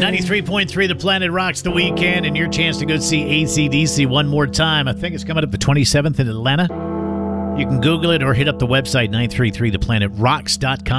93.3 The Planet rocks the weekend, and your chance to go see AC/DC one more time. I think it's coming up the 27th in Atlanta. You can Google it or hit up the website, 933theplanetrocks.com.